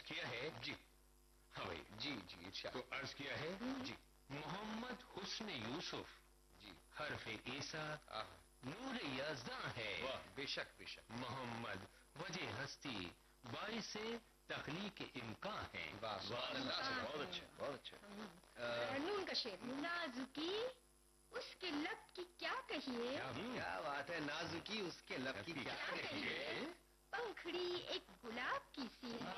کیا ہے جی ہاں بھائی جی جی ارشاد. تو عرض کیا ہے جی محمد حسن یوسف جی حرف عیسیٰ آہ نور یزداں ہے. واہ بے شک بے شک. محمد وجہ ہستی باعث تخلیق امکان ہے. واہ سبحان اللہ سے بہت اچھا بہت اچھا. نون کا شعر. نازکی اس کے لب کی کیا کہیے، کیا بات ہے. نازکی اس کے لب کی کیا کہیے. پنکھڑی ایک گلاب کی سی ہے.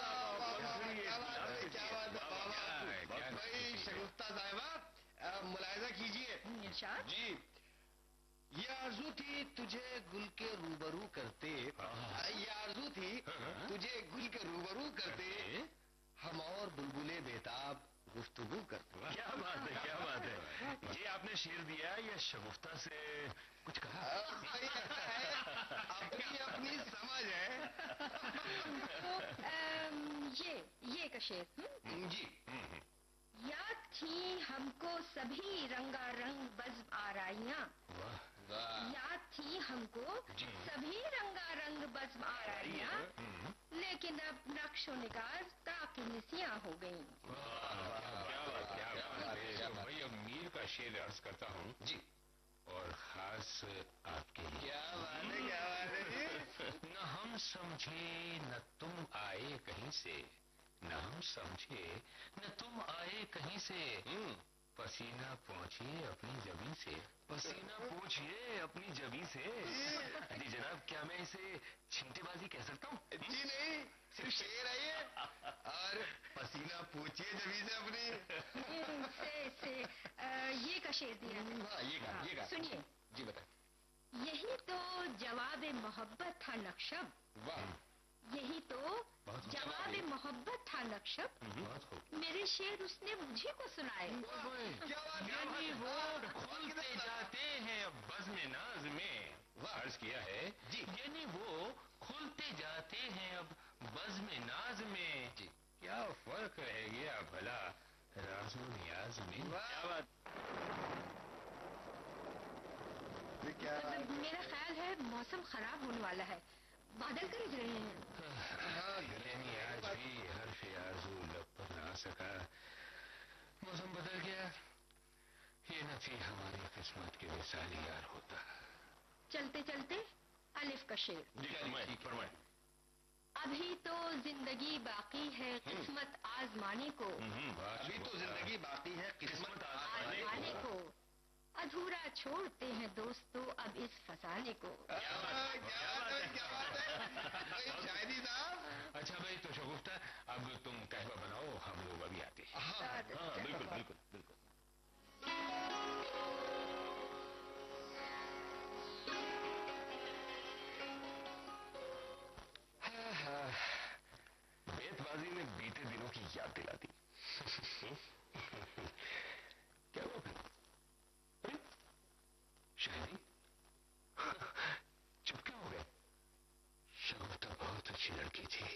بھائی شگفتہ صاحبہ ملاحظہ کیجیے. ارشاد. جی یہ آرزو تھی تجھے گل کے روبرو کرتے. یہ آرزو تھی تجھے گل کے روبرو کرتے ہم اور بلبلے بیتاب گفتگو کرتے. کیا بات ہے کیا بات ہے. یہ آپ نے شعر دیا یا شگفتہ سے کچھ کہا؟ اپنی اپنی سمجھ ہے. یہ کا شعر. جی یاد تھی ہم کو سبھی رنگا رنگ بزم آرائیاں. یاد تھی ہم کو سبھی رنگا رنگ بزم آرائیاں، لیکن اب نقش و نگار تاکہ نسیاں ہو گئیں. بھائی اب میر کا شعر عرض کرتا ہوں جی اور خاص آپ کے لیے. کیا بات ہے کیا بات ہے. نہ ہم سمجھے نہ تم آئے کہیں سے، نہ ہم سمجھے نہ تم آئے کہیں سے، پسینہ پہنچیے اپنی جبیں سے. پسینہ پوچھئے اپنی جبیں سے. جی جناب کیا میں اسے چھینٹے بازی کہہ سکتا ہوں؟ جی نہیں صرف شعر ہے یہ. اور پسینہ پوچھیے جبھی سے اپنی. یہ کا شعر دیا ہے. ہاں یہ گا سنیے. جی بتائیں. یہی تو جواب محبت تھا نقشب. واہ یہی تو جواب محبت تھا نقشب. میرے شعر اس نے مجھے کو سنائے. یعنی وہ کھلتے جاتے ہیں اب بزم ناز میں. عرض کیا ہے جی یعنی وہ کھلتے جاتے ہیں اب بزم ناز میں. جی کیا فرق رہ گیا بھلا راز و نیاز میں. میرا خیال ہے موسم خراب ہونے والا ہے. بادل گرج رہے ہیں. یعنی آج بھی حرف آرزو لب پر نہ آ سکا. موسم بدل گیا. یہ نہ تھی ہماری قسمت کے وصال یار ہوتا. چلتے چلتے الف کا شعر. فرمائیں. ابھی تو زندگی باقی ہے قسمت آزمانے کو. ابھی تو زندگی باقی ہے قسمت آزمانے کو. ادھورا چھوڑتے ہیں دوستو اب اس فسانے کو. شاعری صاحب. اچھا بھائی تو شگفتہ اب تم قہوہ بناؤ ہم لوگ ابھی آتے ہیں. ہاں بالکل بالکل بالکل. بیت بازی نے بیتے دنوں کی یاد دلا دی. کیا ہوا پھر؟ شاعری چپ کیا ہو گئے؟ شگفتہ بہت اچھی لڑکی تھی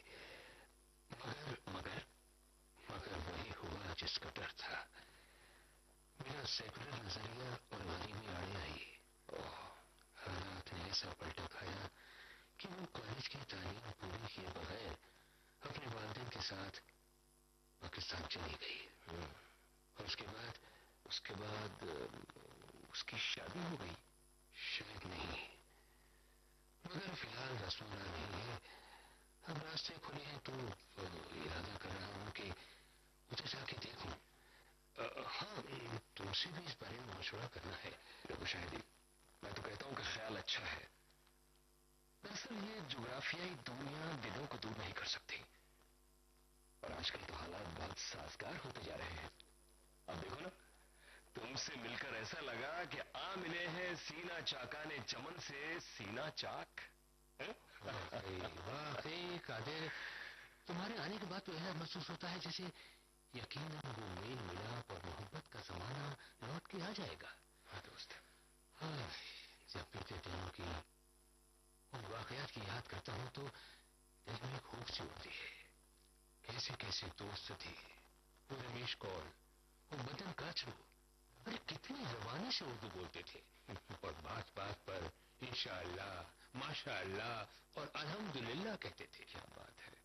مگر وہی ہوا جس کا ڈر تھا. میرا سیکولر نظریہ اور غریبی آڑے آئی. حالات نے ایسا پلٹا کھایا کہ وہ کالج کی تعلیم پوری کیے بغیر اپنے والدین کے ساتھ پاکستان چلی گئی. اور اس کے بعد اس کی شادی ہو گئی. شاید نہیں مگر فی الحال رسم نہیں ہے. اب راستے کھلے ہیں تو ارادہ کر رہا ہوں کہ ادھر جا کے دیکھوں. ہاں تم سے بھی اس بارے میں مشورہ کرنا ہے. دیکھو شاہدی میں تو کہتا ہوں کہ خیال اچھا ہے. دراصل یہ جغرافیائی دنیا دلوں کو دور نہیں کر سکتی اور آج کل تو حالات بہت سازگار ہوتے جا رہے ہیں. اب دیکھو نا تم سے مل کر ایسا لگا کہ آ ملے ہیں سینا چاکانے چمن سے سینا چاک. واقعی قادر تمہارے آنے کے بعد تو ایسا محسوس ہوتا ہے جیسے یقیناً وہ میل ملاپ اور محبت کا زمانہ لوٹ کے آ جائے گا. ہاں دوست. جب بیتے دنوں کی ان واقعات کی یاد کرتا ہوں تو دل میں ایک خوف سی ہوتی ہے. کیسے کیسے دوست تھے وہ رمیش کول، وہ مدن کاچرو. ارے کتنی زبانی سے اردو بولتے تھے اور بات بات پر انشاءاللہ ماشاءاللہ اور الحمدللہ کہتے تھے. کیا بات ہے.